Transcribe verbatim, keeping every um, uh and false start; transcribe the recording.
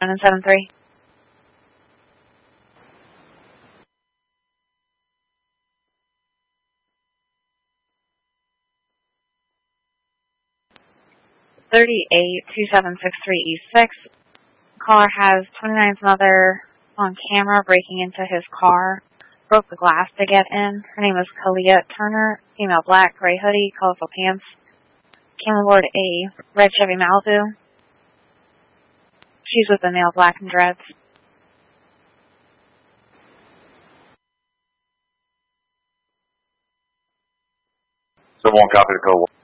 seven seven three. thirty-eight two seven six three East six. Caller has twenty-nine's mother on camera breaking into his car. Broke the glass to get in. Her name is Kalia Turner. Female, black, gray hoodie, colorful pants. Came aboard a red Chevy Malibu. She's with the male, black and dreads. So one copy to code one.